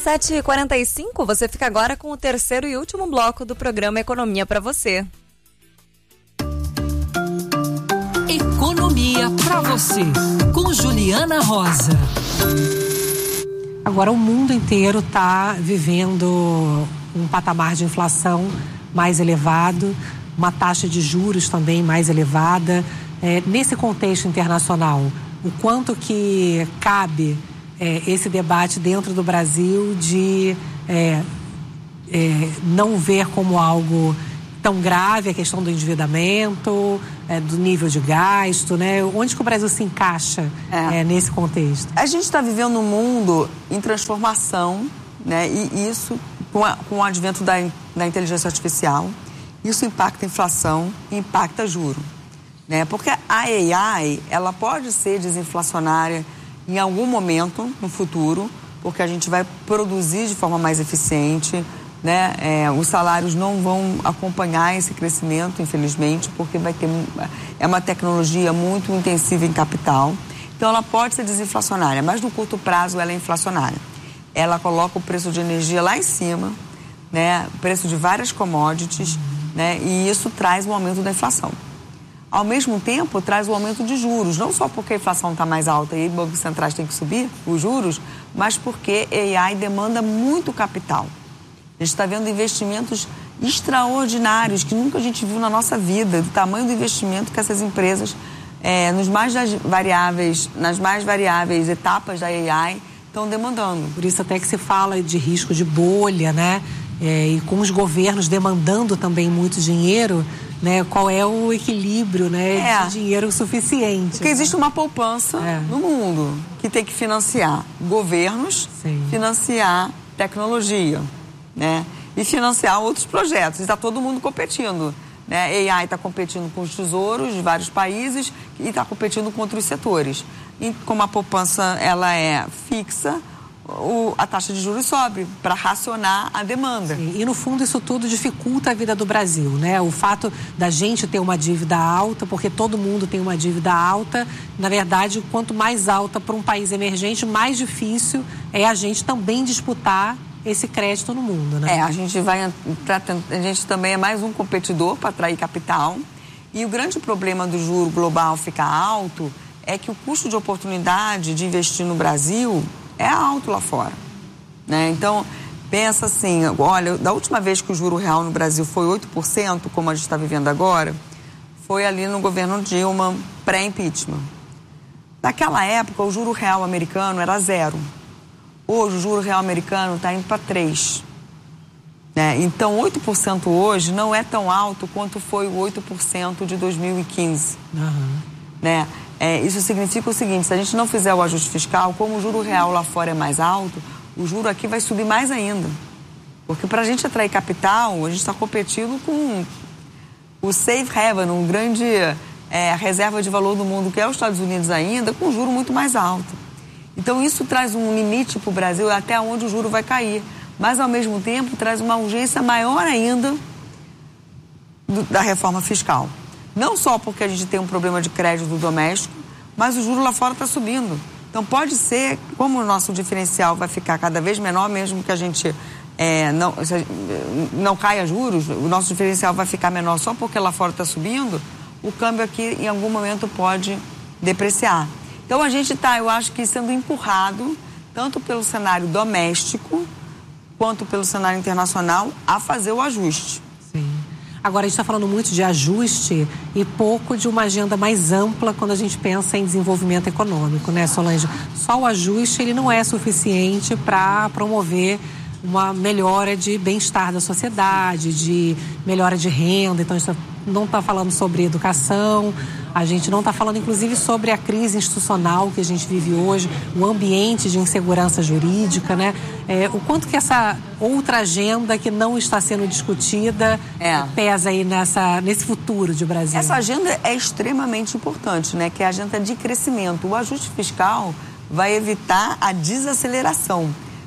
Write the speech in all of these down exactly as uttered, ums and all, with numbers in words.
sete e quarenta e cinco, você fica agora com o terceiro e último bloco do programa Economia para você. Economia para você, com Juliana Rosa. Agora o mundo inteiro está vivendo um patamar de inflação mais elevado, uma taxa de juros também mais elevada. É, nesse contexto internacional, o quanto que cabe é, esse debate dentro do Brasil de é, é, não ver como algo tão grave a questão do endividamento, é, do nível de gasto, né? Onde que o Brasil se encaixa é. É, nesse contexto? A gente está vivendo um mundo em transformação, né? E isso, com, a, com o advento da, da inteligência artificial, isso impacta a inflação e impacta juro, né? Porque a A I, ela pode ser desinflacionária em algum momento no futuro, porque a gente vai produzir de forma mais eficiente, né? É, os salários não vão acompanhar esse crescimento, infelizmente, porque vai ter, é uma tecnologia muito intensiva em capital. Então, ela pode ser desinflacionária, mas no curto prazo ela é inflacionária. Ela coloca o preço de energia lá em cima, né? O preço de várias commodities, né? E isso traz um aumento da inflação. Ao mesmo tempo, traz o aumento de juros, não só porque a inflação está mais alta e os bancos centrais têm que subir os juros, mas porque a A I demanda muito capital. A gente está vendo investimentos extraordinários que nunca a gente viu na nossa vida, do tamanho do investimento que essas empresas, é, nos mais variáveis, nas mais variáveis etapas da A I, estão demandando. Por isso até que se fala de risco de bolha, né? É, e com os governos demandando também muito dinheiro, né? Qual é o equilíbrio, né, é. de dinheiro suficiente? Porque né? existe uma poupança é. no mundo que tem que financiar governos, Sim. financiar tecnologia, né? E financiar outros projetos. Está todo mundo competindo, né? A I está competindo com os tesouros de vários países e está competindo contra os setores. E como a poupança ela é fixa, O, a taxa de juros sobe para racionar a demanda. Sim, e no fundo isso tudo dificulta a vida do Brasil, né? O fato da gente ter uma dívida alta, porque todo mundo tem uma dívida alta, na verdade, quanto mais alta para um país emergente, mais difícil é a gente também disputar esse crédito no mundo, né? É, a gente vai, pra, a gente também é mais um competidor para atrair capital, e o grande problema do juro global ficar alto é que o custo de oportunidade de investir no Brasil é alto lá fora, né? Então, pensa assim, olha, da última vez que o juro real no Brasil foi oito por cento, como a gente está vivendo agora, foi ali no governo Dilma, pré-impeachment. Naquela época, o juro real americano era zero. Hoje, o juro real americano está indo para três. Né? Então, oito por cento hoje não é tão alto quanto foi o oito por cento de dois mil e quinze. Uhum. Né? É, isso significa o seguinte, se a gente não fizer o ajuste fiscal, como o juro real lá fora é mais alto, o juro aqui vai subir mais ainda. Porque para a gente atrair capital, a gente está competindo com o safe haven, um grande é, reserva de valor do mundo, que é os Estados Unidos ainda, com um juro muito mais alto. Então isso traz um limite para o Brasil até onde o juro vai cair. Mas ao mesmo tempo traz uma urgência maior ainda do, da reforma fiscal. Não só porque a gente tem um problema de crédito doméstico, mas o juro lá fora está subindo. Então pode ser, como o nosso diferencial vai ficar cada vez menor, mesmo que a gente é, não, não caia juros, o nosso diferencial vai ficar menor só porque lá fora está subindo, o câmbio aqui em algum momento pode depreciar. Então a gente está, eu acho que sendo empurrado, tanto pelo cenário doméstico, quanto pelo cenário internacional, a fazer o ajuste. Sim. Agora, a gente está falando muito de ajuste e pouco de uma agenda mais ampla quando a gente pensa em desenvolvimento econômico, né, Solange? Só o ajuste, ele não é suficiente para promover uma melhora de bem-estar da sociedade, de melhora de renda. Então, a gente não está falando sobre educação, a gente não está falando, inclusive, sobre a crise institucional que a gente vive hoje, o ambiente de insegurança jurídica, né? É, o quanto que essa outra agenda que não está sendo discutida é. pesa aí nessa, nesse futuro de Brasil? Essa agenda é extremamente importante, né? Que é a agenda de crescimento. O ajuste fiscal vai evitar a desaceleração.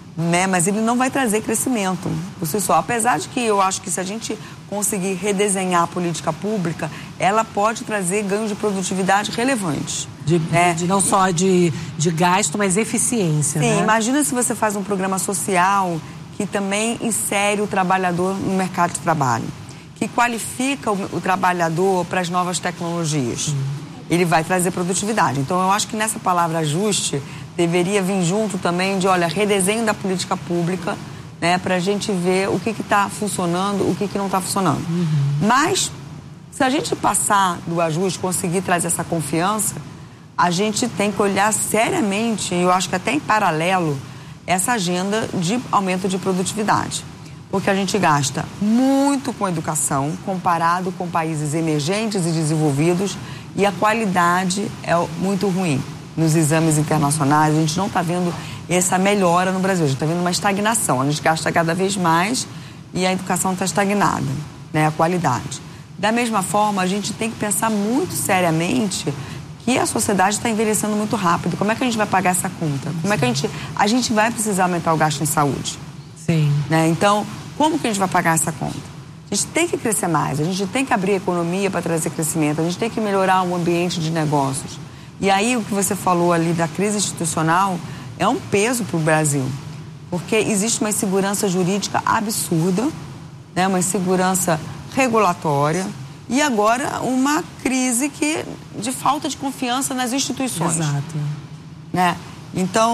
né? Mas ele não vai trazer crescimento por si só. Apesar de que eu acho que se a gente conseguir redesenhar a política pública, ela pode trazer ganhos de produtividade relevantes. De, né? de não só de, de gasto, mas eficiência. Sim, né? Imagina se você faz um programa social que também insere o trabalhador no mercado de trabalho, que qualifica o, o trabalhador para as novas tecnologias. Hum. Ele vai trazer produtividade. Então, eu acho que nessa palavra ajuste deveria vir junto também de, olha, redesenho da política pública, né, para a gente ver o que está funcionando, o que, que não está funcionando. Uhum. Mas, se a gente passar do ajuste, conseguir trazer essa confiança, a gente tem que olhar seriamente, e eu acho que até em paralelo, essa agenda de aumento de produtividade. Porque a gente gasta muito com educação, comparado com países emergentes e desenvolvidos, e a qualidade é muito ruim. Nos exames internacionais, a gente não está vendo essa melhora no Brasil, a gente está vendo uma estagnação. A gente gasta cada vez mais e a educação está estagnada, né, a qualidade. Da mesma forma, a gente tem que pensar muito seriamente que a sociedade está envelhecendo muito rápido. Como é que a gente vai pagar essa conta? Como é que a gente... A gente vai precisar aumentar o gasto em saúde. Sim. Né? Então, como que a gente vai pagar essa conta? A gente tem que crescer mais, a gente tem que abrir a economia para trazer crescimento, a gente tem que melhorar o ambiente de negócios. E aí, o que você falou ali da crise institucional é um peso para o Brasil, porque existe uma insegurança jurídica absurda, né? Uma insegurança regulatória e agora uma crise que, de falta de confiança nas instituições. Exato. Né? Então,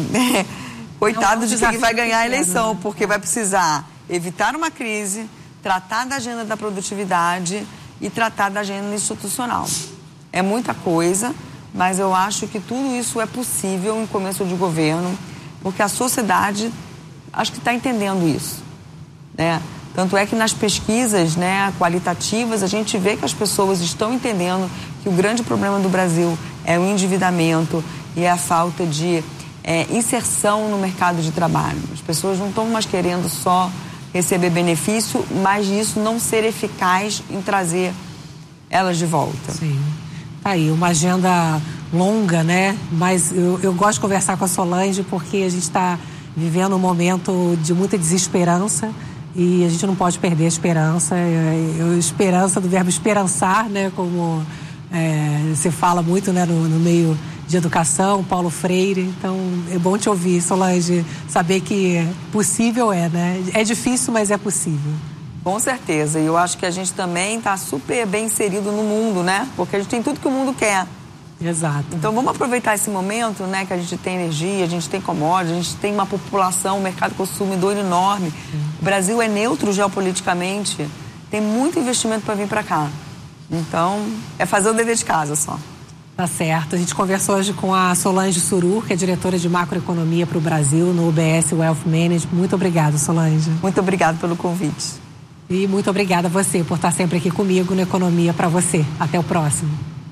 coitado de quem vai ganhar a eleição, porque vai precisar evitar uma crise, tratar da agenda da produtividade e tratar da agenda institucional. É muita coisa, mas eu acho que tudo isso é possível em começo de governo, porque a sociedade acho que está entendendo isso, né? Tanto é que nas pesquisas, né, qualitativas, a gente vê que as pessoas estão entendendo que o grande problema do Brasil é o endividamento e a falta de é, inserção no mercado de trabalho. As pessoas não estão mais querendo só receber benefício, mas isso não ser eficaz em trazer elas de volta. Sim. Tá aí, uma agenda longa, né? Mas eu, eu gosto de conversar com a Solange porque a gente está vivendo um momento de muita desesperança e a gente não pode perder a esperança. A esperança do verbo esperançar, né? Como é, você fala muito, né? No, no meio de educação, Paulo Freire. Então, é bom te ouvir, Solange, saber que possível é, né? É difícil, mas é possível. Com certeza, e eu acho que a gente também está super bem inserido no mundo, né? Porque a gente tem tudo que o mundo quer. Exato. Então vamos aproveitar esse momento, né? Que a gente tem energia, a gente tem commodities, a gente tem uma população, um mercado consumidor enorme. Sim. O Brasil é neutro geopoliticamente, tem muito investimento para vir para cá. Então, é fazer o dever de casa só. Tá certo. A gente conversou hoje com a Solange Surur, que é diretora de macroeconomia para o Brasil no U B S Wealth Management. Muito obrigada, Solange. Muito obrigada pelo convite. E muito obrigada a você por estar sempre aqui comigo no Economia para você. Até o próximo.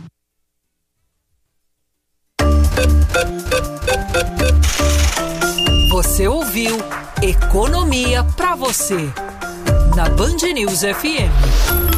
Você ouviu Economia para você na Band News F M.